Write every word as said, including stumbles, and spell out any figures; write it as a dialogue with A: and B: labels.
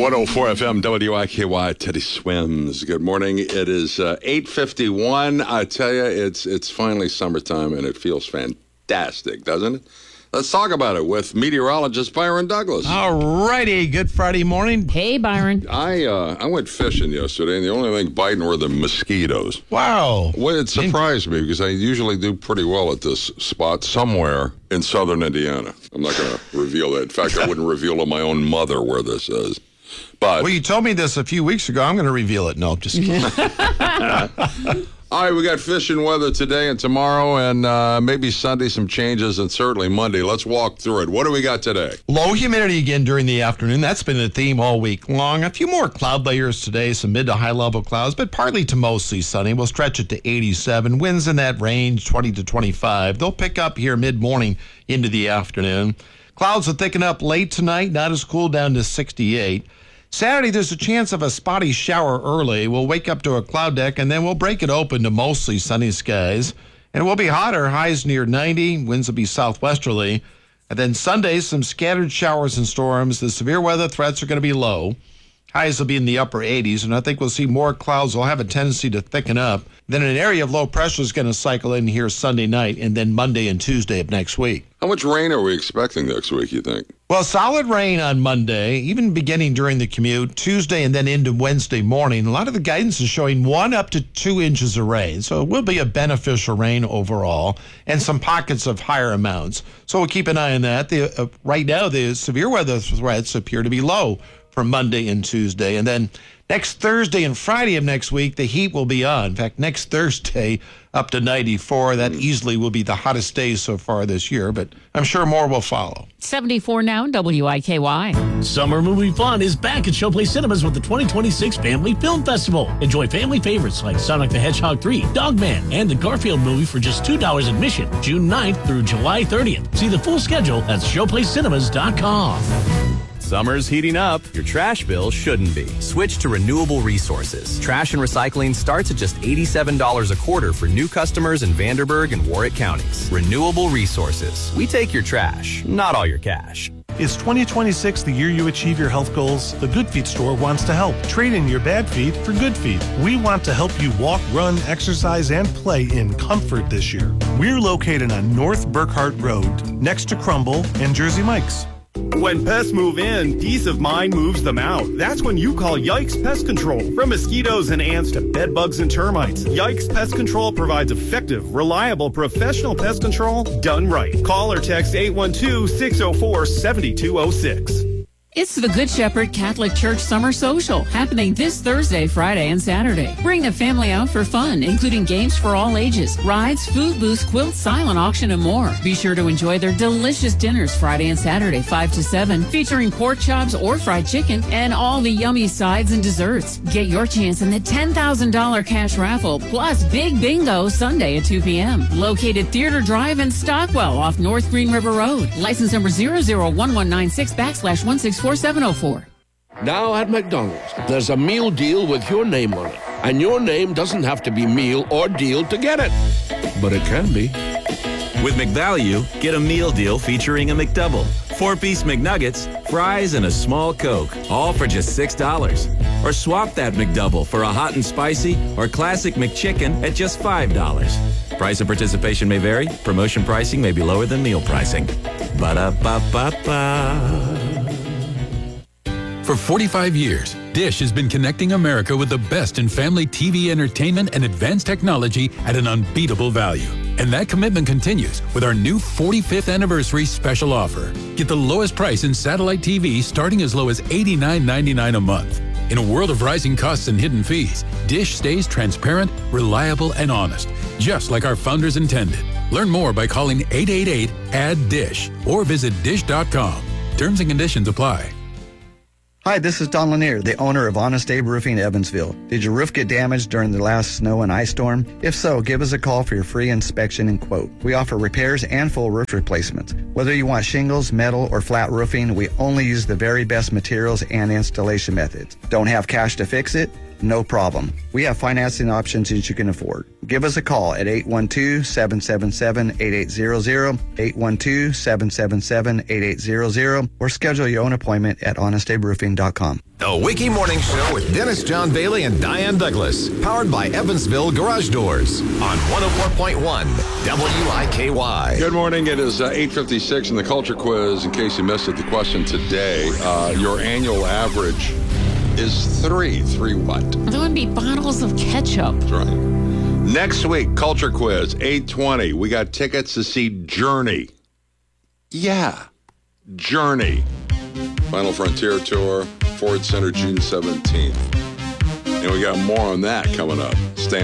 A: one oh four F M W I K Y, Teddy Swims. Good morning. It is uh, eight fifty-one. I tell you, it's it's finally summertime, and it feels fantastic, doesn't it? Let's talk about it with meteorologist Byron Douglas.
B: All righty. Good Friday morning.
C: Hey, Byron.
A: I uh, I went fishing yesterday, and the only thing biting were the mosquitoes.
B: Wow.
A: Well, it surprised me because I usually do pretty well at this spot somewhere in southern Indiana. I'm not going to reveal that. In fact, I wouldn't reveal to my own mother where this is. But
B: well, you told me this a few weeks ago. I'm going to reveal it. No, I'm just kidding.
A: All right, we got fishing weather today and tomorrow, and uh, maybe Sunday some changes, and certainly Monday. Let's walk through it. What do we got today?
B: Low humidity again during the afternoon. That's been the theme all week long. A few more cloud layers today, some mid to high level clouds, but partly to mostly sunny. We'll stretch it to eighty-seven. Winds in that range, twenty to twenty-five. They'll pick up here mid-morning into the afternoon. Clouds will thicken up late tonight, not as cool, down to sixty-eight. Saturday, there's a chance of a spotty shower early. We'll wake up to a cloud deck, and then we'll break it open to mostly sunny skies. And it will be hotter, highs near ninety, winds will be southwesterly. And then Sunday, some scattered showers and storms. The severe weather threats are going to be low. Highs will be in the upper eighties, and I think we'll see more clouds. They'll have a tendency to thicken up. Then an area of low pressure is going to cycle in here Sunday night, and then Monday and Tuesday of next week.
A: How much rain are we expecting next week, you think?
B: Well, solid rain on Monday, even beginning during the commute, Tuesday and then into Wednesday morning. A lot of the guidance is showing one up to two inches of rain. So it will be a beneficial rain overall, and some pockets of higher amounts. So we'll keep an eye on that. The, uh, right now, the severe weather threats appear to be low for Monday and Tuesday. And then next Thursday and Friday of next week, the heat will be on. In fact, next Thursday, up to ninety-four. That easily will be the hottest day so far this year, but I'm sure more will follow.
C: seventy-four now, W I K Y.
D: Summer movie fun is back at Showplace Cinemas with the twenty twenty-six Family Film Festival. Enjoy family favorites like Sonic the Hedgehog three, Dogman, and the Garfield movie for just two dollars admission, June ninth through July thirtieth. See the full schedule at showplace cinemas dot com.
E: Summer's heating up. Your trash bill shouldn't be. Switch to Renewable Resources. Trash and recycling starts at just eighty-seven dollars a quarter for new customers in Vanderburgh and Warwick counties. Renewable Resources. We take your trash, not all your cash.
F: Is twenty twenty-six the year you achieve your health goals? The Good Feet store wants to help. Trade in your bad feet for good feet. We want to help you walk, run, exercise, and play in comfort this year. We're located on North Burkhart Road, next to Crumble and Jersey Mike's.
G: When pests move in, peace of mind moves them out. That's when you call Yikes Pest Control. From mosquitoes and ants to bed bugs and termites, Yikes Pest Control provides effective, reliable, professional pest control done right. Call or text eight one two, six oh four, seven two oh six.
C: It's the Good Shepherd Catholic Church Summer Social, happening this Thursday, Friday, and Saturday. Bring the family out for fun, including games for all ages, rides, food booths, quilts, silent auction, and more. Be sure to enjoy their delicious dinners Friday and Saturday, five to seven, featuring pork chops or fried chicken, and all the yummy sides and desserts. Get your chance in the ten thousand dollars cash raffle, plus Big Bingo Sunday at two p.m. Located Theater Drive in Stockwell off North Green River Road. License number zero zero one one nine six backslash one six four seven oh four.
H: Now at McDonald's, there's a meal deal with your name on it. And your name doesn't have to be meal or deal to get it. But it can be.
I: With McValue, get a meal deal featuring a McDouble, four-piece McNuggets, fries, and a small Coke, all for just six dollars. Or swap that McDouble for a hot and spicy or classic McChicken at just five dollars. Price and participation may vary. Promotion pricing may be lower than meal pricing. Ba-da-ba-ba-ba.
J: For forty-five years, Dish has been connecting America with the best in family T V entertainment and advanced technology at an unbeatable value. And that commitment continues with our new forty-fifth anniversary special offer. Get the lowest price in satellite T V starting as low as eighty-nine ninety-nine a month. In a world of rising costs and hidden fees, Dish stays transparent, reliable, and honest, just like our founders intended. Learn more by calling eight eight eight, A D D I S H or visit dish dot com. Terms and conditions apply.
K: Hi, this is Don Lanier, the owner of Honest Abe Roofing Evansville. Did your roof get damaged during the last snow and ice storm? If so, give us a call for your free inspection and quote. We offer repairs and full roof replacements. Whether you want shingles, metal, or flat roofing, we only use the very best materials and installation methods. Don't have cash to fix it? No problem. We have financing options that you can afford. Give us a call at eight one two, seven seven seven, eight eight zero zero, eight one two, seven seven seven, eight eight zero zero, or schedule your own appointment at honest abe roofing dot com.
L: The Wiki Morning Show with Dennis John Bailey and Diane Douglas. Powered by Evansville Garage Doors on one oh four point one W I K Y.
A: Good morning. It is uh, eight fifty-six in the Culture Quiz. In case you missed it, the question today, uh, your annual average is three. Three what?
C: That would be bottles of ketchup.
A: That's right. Next week, Culture Quiz, eight twenty. We got tickets to see Journey. Yeah, Journey. Final Frontier Tour, Ford Center, June seventeenth. And we got more on that coming up. Stay